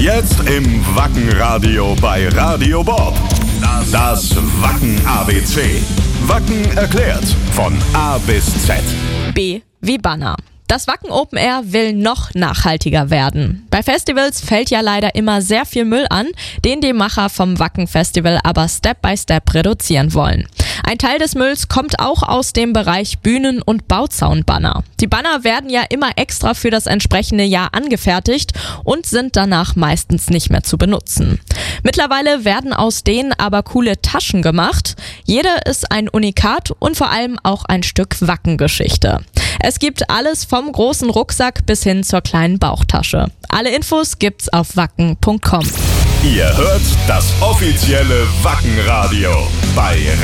Jetzt im Wacken-Radio bei Radio Bob. Das Wacken-ABC. Wacken erklärt. Von A bis Z. B wie Banner. Das Wacken Open Air will noch nachhaltiger werden. Bei Festivals fällt ja leider immer sehr viel Müll an, den die Macher vom Wacken Festival aber Step by Step reduzieren wollen. Ein Teil des Mülls kommt auch aus dem Bereich Bühnen- und Bauzaunbanner. Die Banner werden ja immer extra für das entsprechende Jahr angefertigt und sind danach meistens nicht mehr zu benutzen. Mittlerweile werden aus denen aber coole Taschen gemacht. Jede ist ein Unikat und vor allem auch ein Stück Wacken-Geschichte. Es gibt alles vom großen Rucksack bis hin zur kleinen Bauchtasche. Alle Infos gibt's auf wacken.com. Ihr hört das offizielle Wacken-Radio bei